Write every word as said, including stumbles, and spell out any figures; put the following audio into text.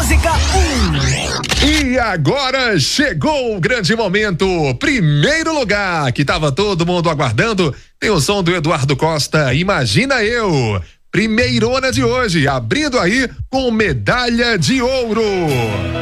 Música um. E agora chegou o grande momento, primeiro lugar, que tava todo mundo aguardando, tem o som do Eduardo Costa, Imagina Eu, primeirona de hoje, abrindo aí com medalha de ouro.